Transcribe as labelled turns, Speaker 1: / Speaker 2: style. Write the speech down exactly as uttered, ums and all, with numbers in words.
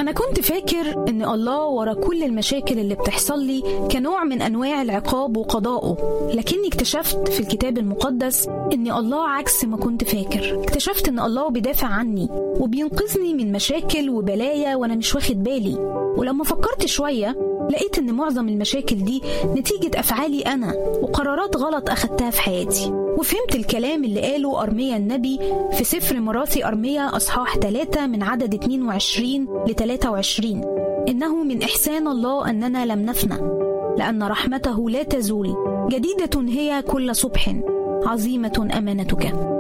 Speaker 1: أنا كنت فاكر إن الله ورا كل المشاكل اللي بتحصل لي كنوع من أنواع العقاب وقضائه، لكني اكتشفت في الكتاب المقدس إن الله عكس ما كنت فاكر. اكتشفت إن الله بيدافع عني وبينقذني من مشاكل وبلايا وأنا مش واخد بالي. ولما فكرت شوية لقيت إن معظم المشاكل دي نتيجة أفعالي أنا وقرارات غلط أخدتها في حياتي. وفهمت الكلام اللي قاله أرميا النبي في سفر مراثي أرميا أصحاح ثلاثة من عدد اثنين وعشرين ل ثلاثة وعشرين: إنه من إحسان الله أننا لم نفنى، لأن رحمته لا تزول، جديدة هي كل صبح، عظيمة أمانتك.